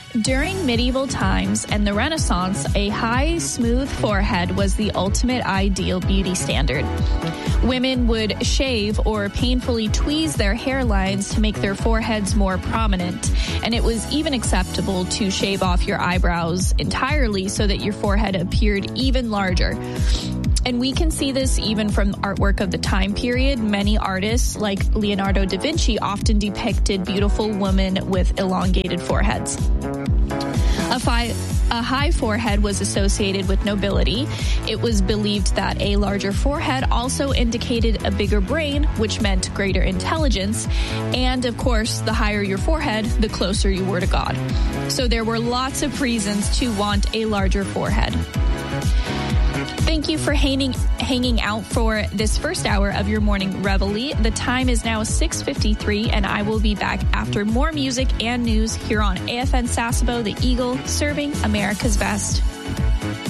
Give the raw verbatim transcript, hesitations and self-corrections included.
During medieval times and the Renaissance, a high, smooth forehead was the ultimate ideal beauty standard. Women would shave or painfully tweeze their hairlines to make their foreheads more prominent, and it was even acceptable to shave off your eyebrows entirely so that your forehead appeared even larger. And we can see this even from artwork of the time period. Many artists, like Leonardo da Vinci, often depicted beautiful women with elongated foreheads. A, fi- a high forehead was associated with nobility. It was believed that a larger forehead also indicated a bigger brain, which meant greater intelligence. And of course, the higher your forehead, the closer you were to God. So there were lots of reasons to want a larger forehead. Thank you for hanging, hanging out for this first hour of your morning reveille. The time is now six fifty-three, and I will be back after more music and news here on A F N Sasebo, the Eagle, serving America's best.